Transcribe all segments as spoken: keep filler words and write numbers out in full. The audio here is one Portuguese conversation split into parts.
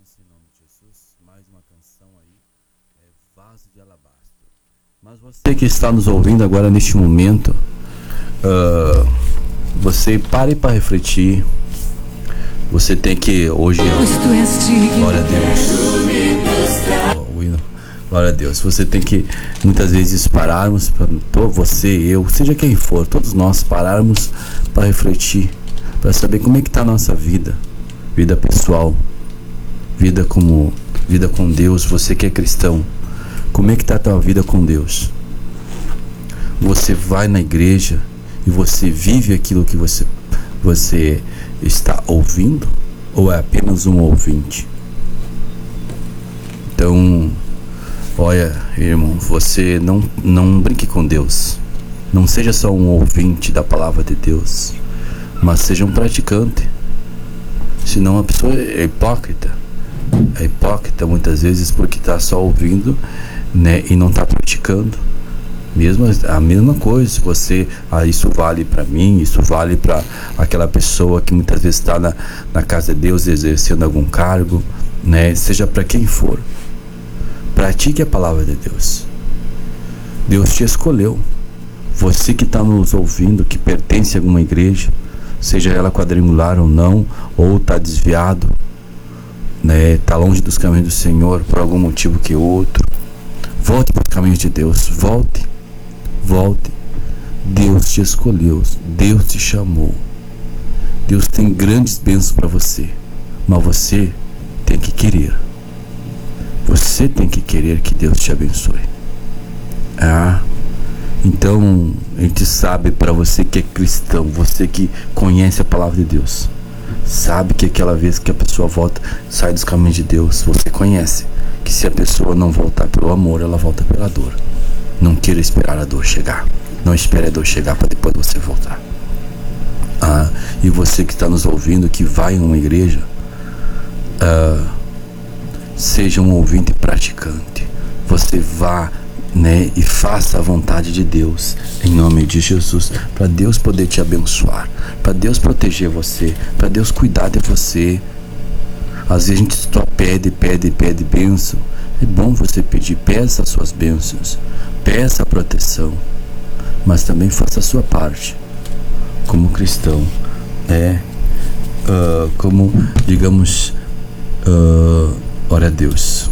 bênção em nome de Jesus. Mais uma canção aí, é Vaso de Alabastro. Mas você que está nos ouvindo agora neste momento, uh, você pare para refletir. Você tem que hoje, glória a Deus, oh, o hino. Glória a Deus. Você tem que muitas vezes pararmos, você, eu, seja quem for, todos nós pararmos para refletir, para saber como é que está a nossa vida, vida pessoal, vida como vida com Deus. Você que é cristão, como é que está a tua vida com Deus? Você vai na igreja e você vive aquilo que você você está ouvindo, ou é apenas um ouvinte? Então, olha, irmão, você não, não brinque com Deus. Não seja só um ouvinte da palavra de Deus, mas seja um praticante. Senão a pessoa é hipócrita. É hipócrita muitas vezes porque está só ouvindo, né, e não está praticando. Mesmo, a mesma coisa, se você, ah, isso vale para mim, isso vale para aquela pessoa que muitas vezes está na, na casa de Deus exercendo algum cargo, né, seja para quem for. Pratique a palavra de Deus. Deus te escolheu. Você que está nos ouvindo, que pertence a alguma igreja, seja ela quadrangular ou não, ou está desviado, né, está longe dos caminhos do Senhor por algum motivo que outro, volte para os caminhos de Deus. Volte. Volte. Deus te escolheu. Deus te chamou. Deus tem grandes bênçãos para você, mas você tem que querer. Você tem que querer que Deus te abençoe. Ah, então a gente sabe, para você que é cristão, você que conhece a palavra de Deus, sabe que aquela vez que a pessoa volta, sai dos caminhos de Deus, você conhece que se a pessoa não voltar pelo amor, ela volta pela dor. Não queira esperar a dor chegar. Não espere a dor chegar para depois você voltar. Ah, e você que está nos ouvindo, que vai em uma igreja, ah, seja um ouvinte praticante. Você vá, né, e faça a vontade de Deus em nome de Jesus, para Deus poder te abençoar, para Deus proteger você, para Deus cuidar de você. Às vezes a gente só pede, pede, pede bênção. É bom você pedir, peça as suas bênçãos, peça a proteção, mas também faça a sua parte como cristão, é, uh, como, digamos, uh, ora a Deus,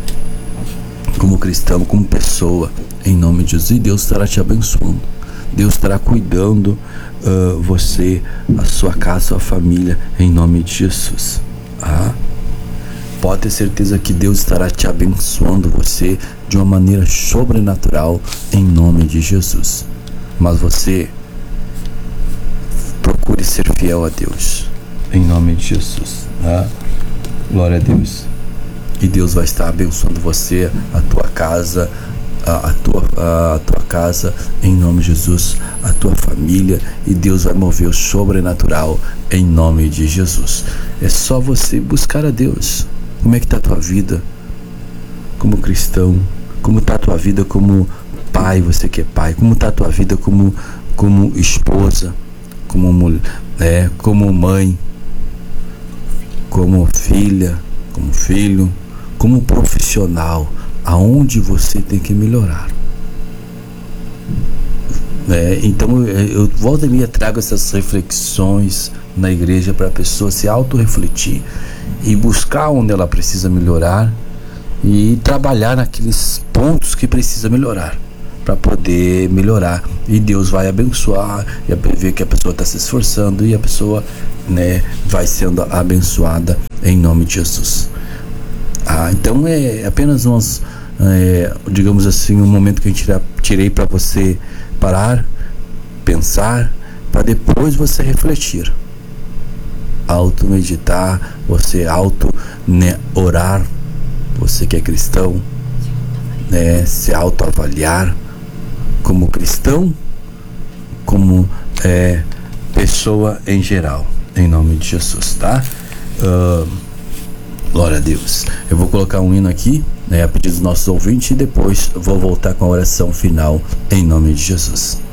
como cristão, como pessoa, em nome de Jesus. E Deus estará te abençoando, Deus estará cuidando uh, você, a sua casa, a sua família, em nome de Jesus. Ah, pode ter certeza que Deus estará te abençoando você de uma maneira sobrenatural em nome de Jesus. Mas você procure ser fiel a Deus em nome de Jesus. Ah, glória a Deus. E Deus vai estar abençoando você, a tua casa, a, a, tua, a, a tua casa em nome de Jesus, a tua família, e Deus vai mover o sobrenatural em nome de Jesus. É só você buscar a Deus. Como é que está a tua vida como cristão? Como está a tua vida como pai, você que é pai? Como está a tua vida como, como esposa, como mulher, é, como mãe, como filha, como filho, como profissional? Aonde você tem que melhorar? É, então eu, eu volta e meia trago essas reflexões na igreja para a pessoa se auto-refletir e buscar onde ela precisa melhorar e trabalhar naqueles pontos que precisa melhorar para poder melhorar, e Deus vai abençoar e ver que a pessoa está se esforçando, e a pessoa, né, vai sendo abençoada em nome de Jesus. Ah, então é apenas uns, é, digamos assim, um momento que a gente tirei para você parar, pensar, para depois você refletir, auto-meditar, você auto, né, orar, você que é cristão, né, se auto-avaliar como cristão, como é, pessoa em geral, em nome de Jesus, tá? Uh, glória a Deus. Eu vou colocar um hino aqui, né, a pedido dos nossos ouvintes, e depois eu vou voltar com a oração final em nome de Jesus.